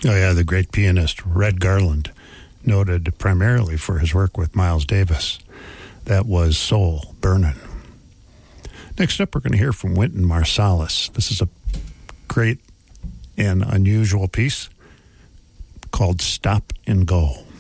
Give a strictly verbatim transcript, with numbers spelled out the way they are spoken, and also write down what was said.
Oh, yeah, the great pianist Red Garland, noted primarily for his work with Miles Davis. That was Soul Burnin'. Next up, we're going to hear from Wynton Marsalis. This is a great and unusual piece called Stop and Go.